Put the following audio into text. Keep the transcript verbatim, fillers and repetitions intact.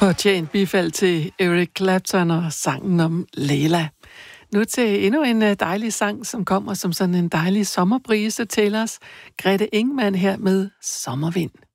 Fortjent bifald til Eric Clapton og sangen om Layla. Nu til endnu en dejlig sang, som kommer som sådan en dejlig sommerbrise til os. Grete Ingemann her med Sommervind.